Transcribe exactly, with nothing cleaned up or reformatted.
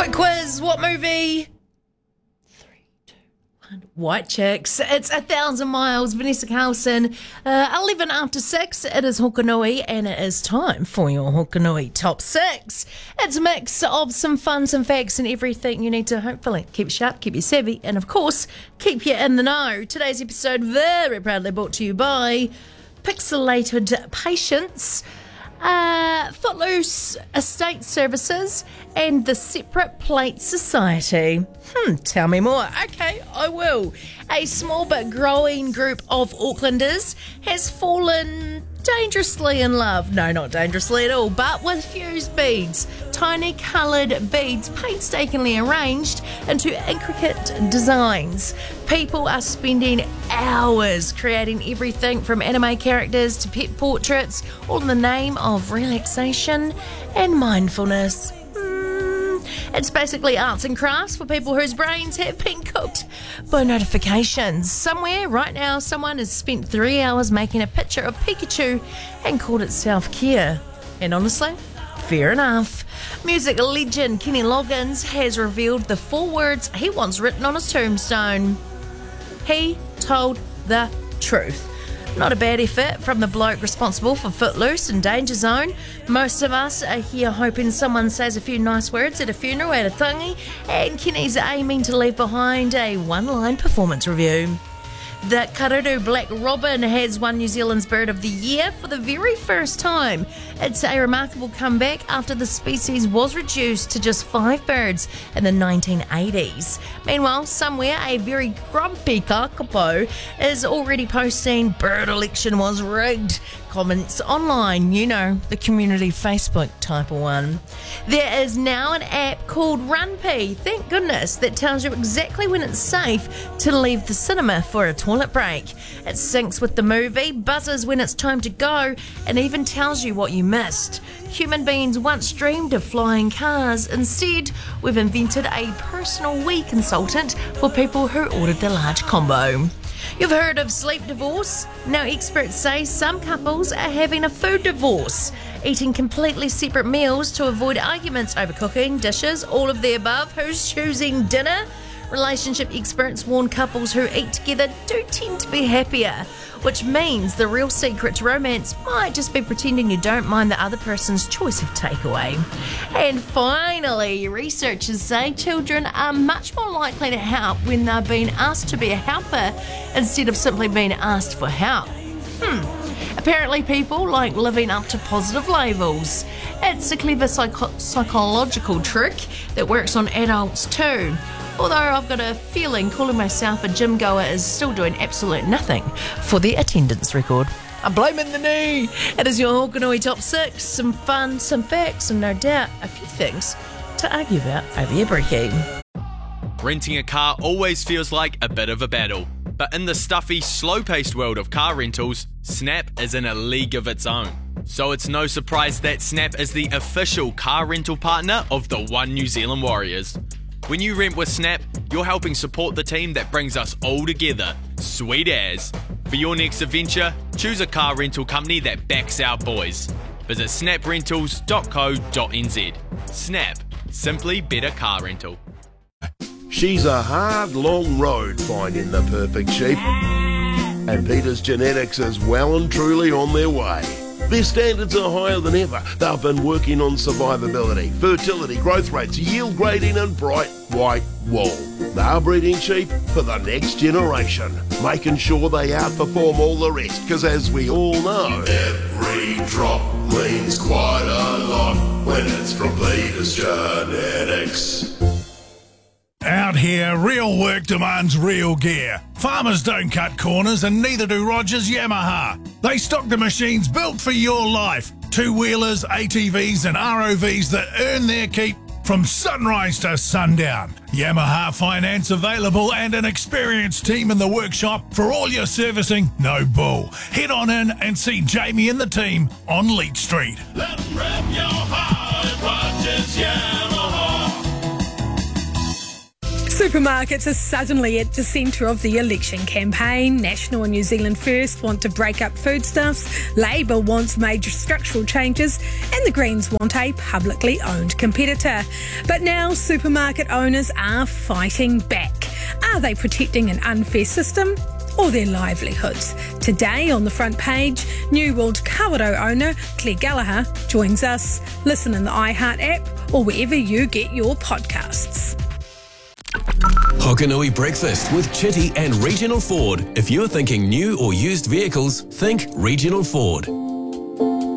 Quick quiz, what movie? Three, two, one. White Chicks. It's A Thousand Miles, Vanessa Carlson. Uh, eleven after six, it is Hokanui, and it is time for your Hokanui Top six. It's a mix of some fun, some facts, and everything you need to hopefully keep sharp, keep you savvy, and of course, keep you in the know. Today's episode very proudly brought to you by Pixelated Patience, Uh, Footloose Estate Services, and the Separate Plate Society. Hmm, tell me more. Okay, I will. A small but growing group of Aucklanders has fallen dangerously in love. No, not dangerously at all, but with fused beads. Tiny coloured beads painstakingly arranged into intricate designs. People are spending hours creating everything from anime characters to pet portraits, all in the name of relaxation and mindfulness. Mm, it's basically arts and crafts for people whose brains have been cooked by notifications. Somewhere right now, someone has spent three hours making a picture of Pikachu and called it self-care. And honestly, fair enough. Music legend Kenny Loggins has revealed the four words he wants written on his tombstone. He told the truth. Not a bad effort from the bloke responsible for Footloose and Danger Zone. Most of us are here hoping someone says a few nice words at a funeral at a thingy, and Kenny's aiming to leave behind a one-line performance review. The Karuru Black Robin has won New Zealand's Bird of the Year for the very first time. It's a remarkable comeback after the species was reduced to just five birds in the nineteen eighties. Meanwhile, somewhere a very grumpy kakapo is already posting "bird election was rigged" comments online, you know, the community Facebook type of one. There is now an app called RunPee, thank goodness, that tells you exactly when it's safe to leave the cinema for a toilet break. It syncs with the movie, buzzes when it's time to go, and even tells you what you missed. Human beings once dreamed of flying cars. Instead, we've invented a personal Wii consultant for people who ordered the large combo. You've heard of sleep divorce? Now experts say some couples are having a food divorce, eating completely separate meals to avoid arguments over cooking, dishes, all of the above. Who's choosing dinner? Relationship experts warn couples who eat together do tend to be happier, which means the real secret to romance might just be pretending you don't mind the other person's choice of takeaway. And finally, researchers say children are much more likely to help when they're being asked to be a helper instead of simply being asked for help. Hmm. Apparently people like living up to positive labels. It's a clever psycho- psychological trick that works on adults too. Although I've got a feeling calling myself a gym goer is still doing absolute nothing for the attendance record. I'm blaming the knee. It is your Hokanui Top six. Some fun, some facts, and no doubt a few things to argue about over your brekkie. Renting a car always feels like a bit of a battle. But in the stuffy, slow-paced world of car rentals, Snap is in a league of its own. So it's no surprise that Snap is the official car rental partner of the One New Zealand Warriors. When you rent with Snap, you're helping support the team that brings us all together. Sweet as. For your next adventure, choose a car rental company that backs our boys. Visit snap rentals dot co dot n z. Snap. Simply better car rental. She's a hard, long road finding the perfect sheep. And Peter's Genetics is well and truly on their way. Their standards are higher than ever. They've been working on survivability, fertility, growth rates, yield grading and bright white wool. They're breeding sheep for the next generation, making sure they outperform all the rest, because as we all know, every drop means quite a lot when it's from Peter's Genetics. Out here, real work demands real gear. Farmers don't cut corners and neither do Rogers Yamaha. They stock the machines built for your life. Two-wheelers, A T Vs and R O Vs that earn their keep from sunrise to sundown. Yamaha finance available and an experienced team in the workshop for all your servicing, no bull. Head on in and see Jamie and the team on Leach Street. Let 'em rep your heart at Rogers Yamaha. Supermarkets are suddenly at the centre of the election campaign. National and New Zealand First want to break up foodstuffs, Labour wants major structural changes, and the Greens want a publicly owned competitor. But now supermarket owners are fighting back. Are they protecting an unfair system or their livelihoods? Today on the front page, New World Kawerau owner Claire Gallagher joins us. Listen in the iHeart app or wherever you get your podcasts. Hokanui Breakfast with Chitty and Regional Ford. If you're thinking new or used vehicles, think Regional Ford.